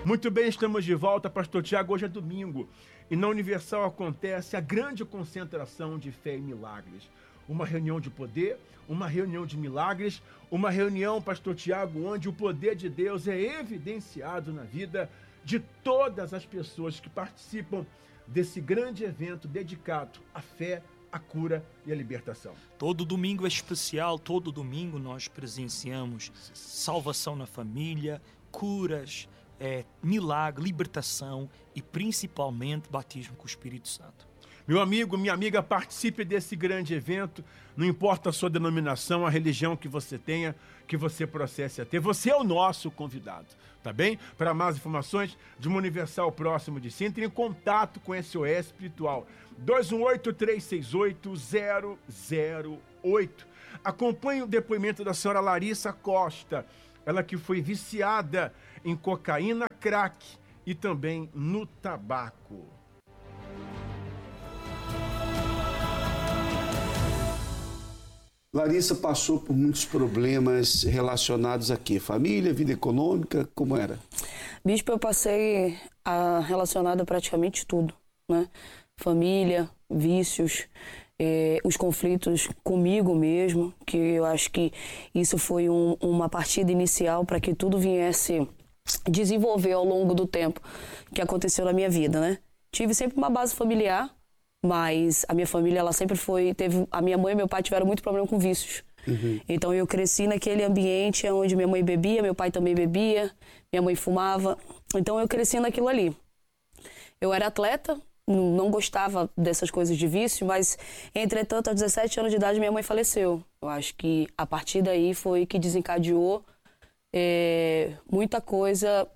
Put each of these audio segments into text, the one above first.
Muito bem, estamos de volta, Pastor Tiago. Hoje é domingo e na Universal acontece a grande concentração de fé e milagres. Uma reunião de poder, uma reunião de milagres, uma reunião, Pastor Tiago, onde o poder de Deus é evidenciado na vida de todas as pessoas que participam desse grande evento dedicado à fé, à cura e à libertação. Todo domingo é especial, todo domingo nós presenciamos salvação na família, curas, milagre, libertação e principalmente batismo com o Espírito Santo. Meu amigo, minha amiga, participe desse grande evento, não importa a sua denominação, a religião que você tenha, que você processe a ter, você é o nosso convidado, tá bem? Para mais informações de uma Universal próximo de si, entre em contato com SOS Espiritual, 218-368-008. Acompanhe o depoimento da senhora Larissa Costa, ela que foi viciada em cocaína, crack e também no tabaco. Larissa passou por muitos problemas relacionados a quê? Família, vida econômica, como era? Bispo, eu passei relacionada a praticamente tudo, né? Família, vícios, os conflitos comigo mesmo, que eu acho que isso foi uma partida inicial para que tudo viesse desenvolver ao longo do tempo que aconteceu na minha vida, né? Tive sempre uma base familiar, mas a minha família, ela sempre a minha mãe e meu pai tiveram muito problema com vícios. Uhum. Então eu cresci naquele ambiente onde minha mãe bebia, meu pai também bebia, minha mãe fumava, então eu cresci naquilo ali. Eu era atleta, não gostava dessas coisas de vício, mas entretanto aos 17 anos de idade minha mãe faleceu. Eu acho que a partir daí foi que desencadeou muita coisa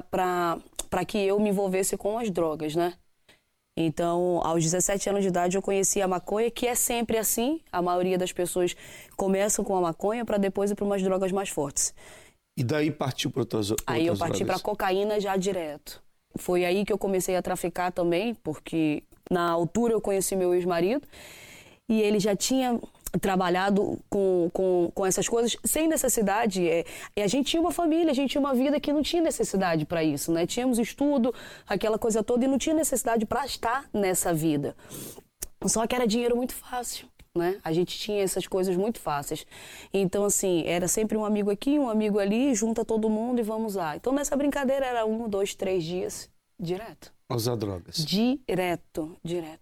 para que eu me envolvesse com as drogas, né? Então, aos 17 anos de idade eu conheci a maconha, que é sempre assim. A maioria das pessoas começam com a maconha para depois ir para umas drogas mais fortes. E daí partiu para outras drogas? Aí eu parti para cocaína já direto. Foi aí que eu comecei a traficar também, porque na altura eu conheci meu ex-marido e ele já tinha trabalhado com essas coisas sem necessidade. E a gente tinha uma família, a gente tinha uma vida que não tinha necessidade para isso, né? Tínhamos estudo, aquela coisa toda, e não tinha necessidade para estar nessa vida. Só que era dinheiro muito fácil, né? A gente tinha essas coisas muito fáceis. Então, assim, era sempre um amigo aqui, um amigo ali, junta todo mundo e vamos lá. Então, nessa brincadeira era 1, 2, 3 dias, direto. Usar drogas. Direto.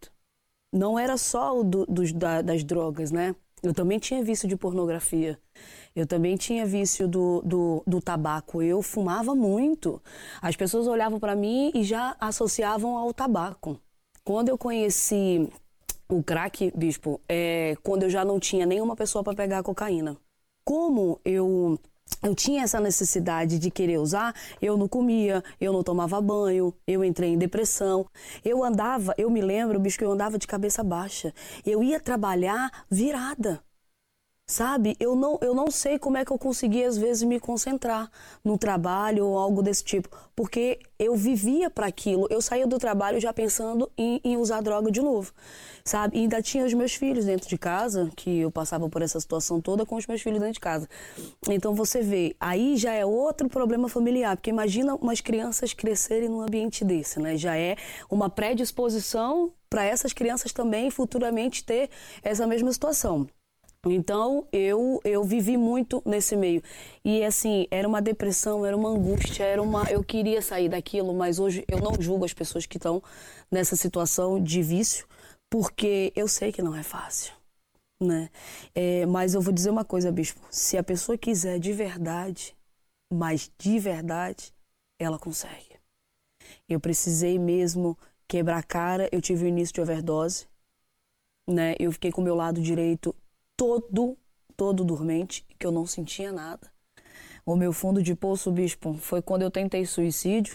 Não era só das drogas, né? Eu também tinha vício de pornografia. Eu também tinha vício do tabaco. Eu fumava muito. As pessoas olhavam para mim e já associavam ao tabaco. Quando eu conheci o crack, Bispo, quando eu já não tinha nenhuma pessoa para pegar a cocaína. Como eu tinha essa necessidade de querer usar, eu não comia, eu não tomava banho, eu entrei em depressão. Eu me lembro, bicho, que eu andava de cabeça baixa. Eu ia trabalhar virada, sabe? Eu não sei como é que eu conseguia, às vezes, me concentrar no trabalho ou algo desse tipo, porque eu vivia para aquilo. Eu saía do trabalho já pensando em usar droga de novo, sabe? E ainda tinha os meus filhos dentro de casa, que eu passava por essa situação toda com os meus filhos dentro de casa. Então você vê, aí já é outro problema familiar, porque imagina umas crianças crescerem num ambiente desse, né? Já é uma predisposição para essas crianças também futuramente ter essa mesma situação. Então, eu vivi muito nesse meio. E, assim, era uma depressão, era uma angústia, eu queria sair daquilo, mas hoje eu não julgo as pessoas que estão nessa situação de vício, porque eu sei que não é fácil, né? Mas eu vou dizer uma coisa, Bispo, se a pessoa quiser de verdade, mas de verdade, ela consegue. Eu precisei mesmo quebrar a cara, eu tive o início de overdose, né? Eu fiquei com o meu lado direito todo dormente, que eu não sentia nada. O meu fundo de poço, Bispo, foi quando eu tentei suicídio.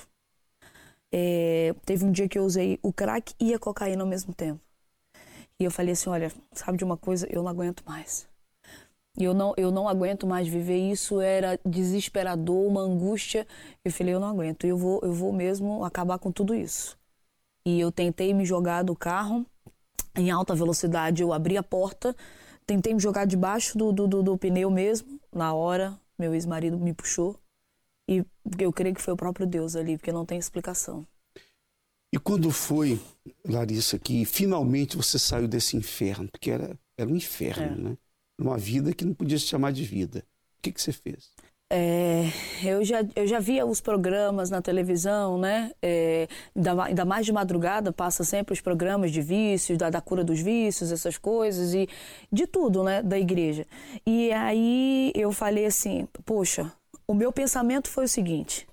Teve um dia que eu usei o crack e a cocaína ao mesmo tempo. E eu falei assim, olha, sabe de uma coisa? Eu não aguento mais. Eu não aguento mais viver isso, era desesperador, uma angústia. Eu falei, eu não aguento, eu vou mesmo acabar com tudo isso. E eu tentei me jogar do carro em alta velocidade, eu abri a porta, tentei me jogar debaixo do pneu mesmo. Na hora, meu ex-marido me puxou E eu creio que foi o próprio Deus ali, porque não tem explicação. E quando foi, Larissa, que finalmente você saiu desse inferno? Porque era um inferno, né? Uma vida que não podia se chamar de vida. O que você fez? Eu já via os programas na televisão, né? Ainda mais de madrugada, passa sempre os programas de vícios, da cura dos vícios, essas coisas, e de tudo, né? Da igreja. E aí eu falei assim, poxa, o meu pensamento foi o seguinte: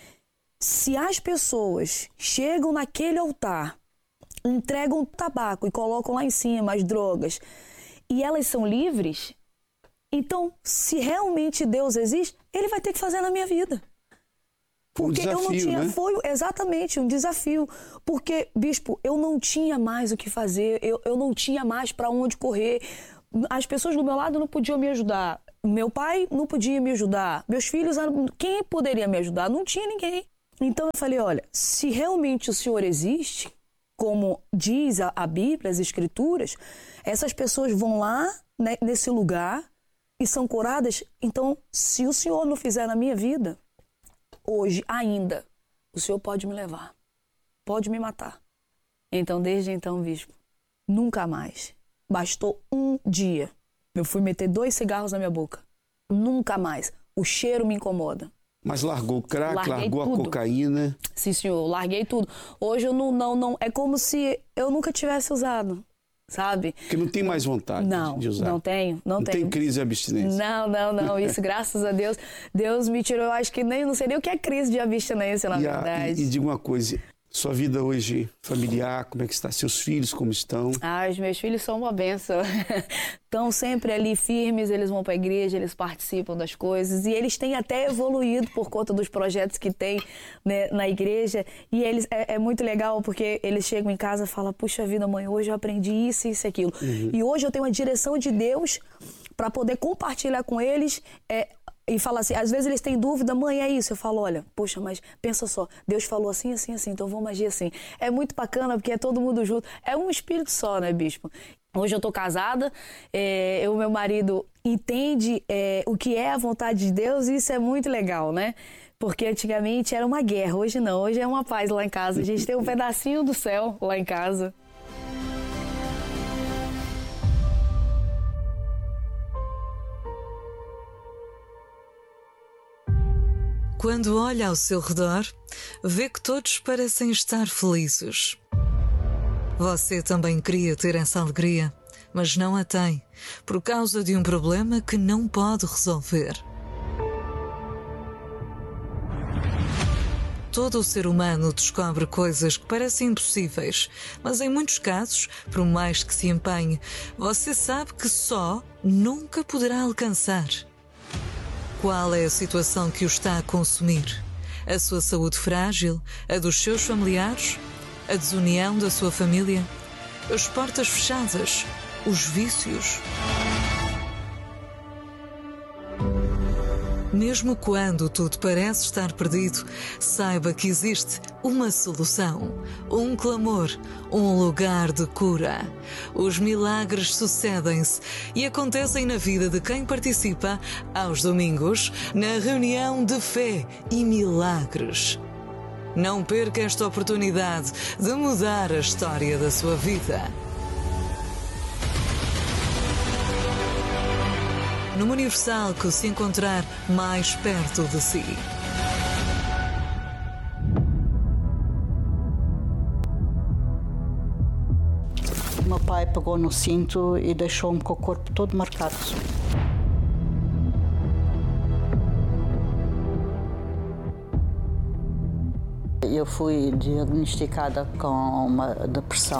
se as pessoas chegam naquele altar, entregam o tabaco e colocam lá em cima as drogas, e elas são livres, então, se realmente Deus existe, Ele vai ter que fazer na minha vida. Porque desafio, eu não tinha, né? Foi exatamente um desafio. Porque, bispo, eu não tinha mais o que fazer, eu não tinha mais para onde correr. As pessoas do meu lado não podiam me ajudar. Meu pai não podia me ajudar. Meus filhos, quem poderia me ajudar? Não tinha ninguém. Então eu falei, olha, se realmente o Senhor existe, como diz a Bíblia, as Escrituras, essas pessoas vão lá, né, nesse lugar e são curadas. Então, se o Senhor não fizer na minha vida, hoje ainda, o Senhor pode me levar, pode me matar. Então, desde então, bispo, nunca mais. Bastou um dia. Eu fui meter 2 cigarros na minha boca. Nunca mais. O cheiro me incomoda. Mas largou o crack, largou tudo. A cocaína. Sim, senhor, larguei tudo. Hoje eu não. É como se eu nunca tivesse usado, sabe? Porque não tem mais vontade de usar. Não tenho. Não tem crise de abstinência. Não. Isso, graças a Deus, Deus me tirou. Eu acho que não sei nem o que é crise de abstinência, na verdade. E diga uma coisa, sua vida hoje familiar, como é que está? Seus filhos, como estão? Os meus filhos são uma bênção. Estão sempre ali firmes, eles vão para a igreja, eles participam das coisas e eles têm até evoluído por conta dos projetos que tem, né, na igreja. E eles é muito legal porque eles chegam em casa e falam, puxa vida, mãe, hoje eu aprendi isso, isso e aquilo. E hoje eu tenho a direção de Deus para poder compartilhar com eles e falar assim, às vezes eles têm dúvida, mãe, é isso. Eu falo, olha, poxa, mas pensa só, Deus falou assim, assim, assim, então vamos agir assim. É muito bacana porque é todo mundo junto. É um espírito só, né, bispo? Hoje eu tô casada, o meu marido entende o que é a vontade de Deus e isso é muito legal, né? Porque antigamente era uma guerra, hoje não, hoje é uma paz lá em casa. A gente tem um pedacinho do céu lá em casa. Quando olha ao seu redor, vê que todos parecem estar felizes. Você também queria ter essa alegria, mas não a tem, por causa de um problema que não pode resolver. Todo o ser humano descobre coisas que parecem impossíveis, mas em muitos casos, por mais que se empenhe, você sabe que só nunca poderá alcançar. Qual é a situação que o está a consumir? A sua saúde frágil? A dos seus familiares? A desunião da sua família? As portas fechadas? Os vícios? Mesmo quando tudo parece estar perdido, saiba que existe uma solução, um clamor, um lugar de cura. Os milagres sucedem-se e acontecem na vida de quem participa aos domingos na reunião de fé e milagres. Não perca esta oportunidade de mudar a história da sua vida. Numa Universal que se encontrar mais perto de si. O meu pai pegou no cinto e deixou-me com o corpo todo marcado. Eu fui diagnosticada com uma depressão.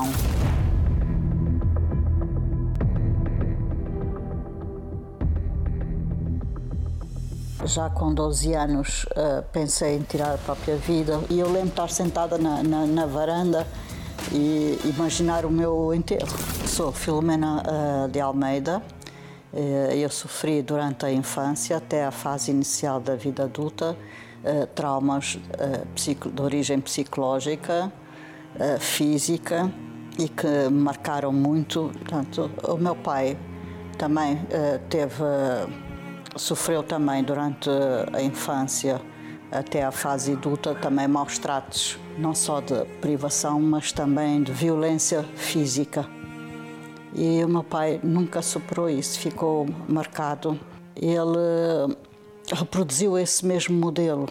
Já com 12 anos pensei em tirar a própria vida e eu lembro de estar sentada na varanda e imaginar o meu enterro. Sou Filomena de Almeida. Eu sofri durante a infância até a fase inicial da vida adulta traumas de origem psicológica, física e que me marcaram muito. Portanto, o meu pai também sofreu também durante a infância até à fase adulta, também maus tratos, não só de privação, mas também de violência física. E o meu pai nunca superou isso, ficou marcado. Ele reproduziu esse mesmo modelo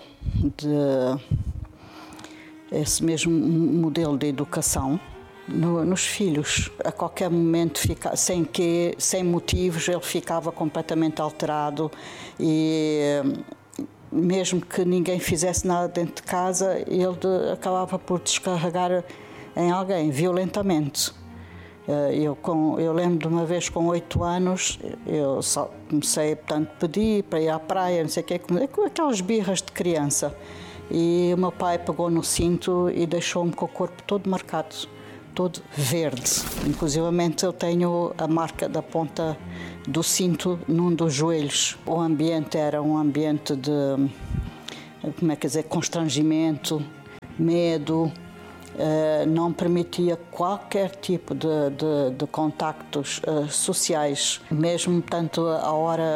de educação nos filhos. A qualquer momento, sem motivos, ele ficava completamente alterado e mesmo que ninguém fizesse nada dentro de casa, ele acabava por descarregar em alguém violentamente. Eu lembro de uma vez com 8 anos, eu só comecei, portanto, pedir para ir à praia, não sei o quê, aquelas birras de criança. E o meu pai pegou no cinto e deixou-me com o corpo todo marcado, todo verde. Inclusivamente eu tenho a marca da ponta do cinto num dos joelhos. O ambiente era um ambiente de, constrangimento, medo. Não permitia qualquer tipo de contactos sociais, mesmo tanto a hora